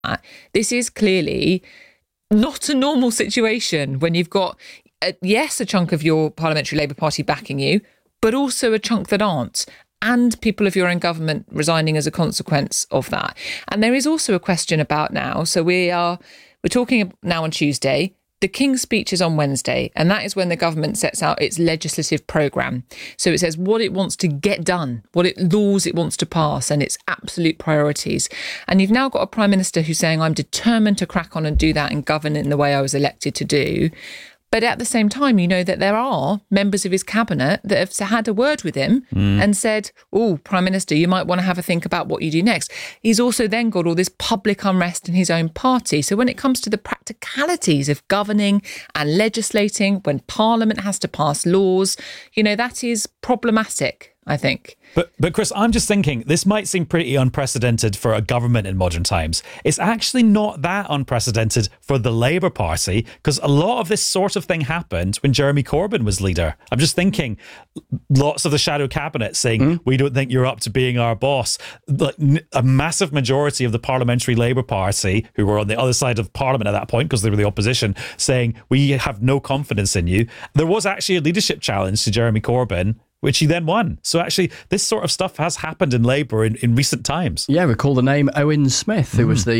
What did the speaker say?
This is clearly not a normal situation when you've got, yes, a chunk of your Parliamentary Labour Party backing you, but also a chunk that aren't, and people of your own government resigning as a consequence of that. And there is also a question about now. So we're talking now on Tuesday. The King's speech is on Wednesday, and that is when the government sets out its legislative programme. So it says what it wants to get done, laws it wants to pass, and its absolute priorities. And you've now got a Prime Minister who's saying, I'm determined to crack on and do that and govern in the way I was elected to do. But at the same time, you know that there are members of his cabinet that have had a word with him and said, oh, Prime Minister, you might want to have a think about what you do next. He's also then got all this public unrest in his own party. So when it comes to the practicalities of governing and legislating, when Parliament has to pass laws, you know, that is problematic, I think. But Chris, I'm just thinking this might seem pretty unprecedented for a government in modern times. It's actually not that unprecedented for the Labour Party, because a lot of this sort of thing happened when Jeremy Corbyn was leader. I'm just thinking lots of the shadow cabinet saying, we don't think you're up to being our boss. A massive majority of the Parliamentary Labour Party, who were on the other side of Parliament at that point because they were the opposition, saying, we have no confidence in you. There was actually a leadership challenge to Jeremy Corbyn, which he then won. So actually, this sort of stuff has happened in Labour in recent times. Yeah, recall the name Owen Smith, who was the